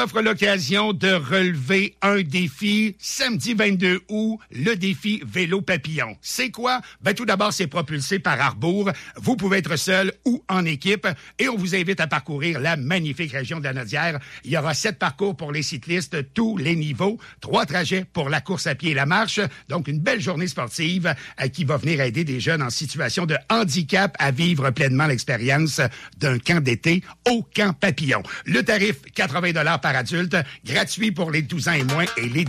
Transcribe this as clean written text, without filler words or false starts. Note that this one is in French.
offre l'occasion de relever un défi samedi 22 août, le défi Vélo Papillon. C'est quoi? Ben, tout d'abord, c'est propulsé par Arbour. Vous pouvez être seul ou en équipe et on vous invite à parcourir la magnifique région de la Nodière. Il y aura 7 parcours pour les cyclistes, tous les niveaux, 3 trajets pour la course à pied et la marche. Donc, une belle journée sportive qui va venir aider des jeunes en situation de handicap à vivre pleinement l'expérience d'un camp d'été au Camp Papillon. Le tarif, 80 $ par adulte, gratuit pour les 12 ans et moins et les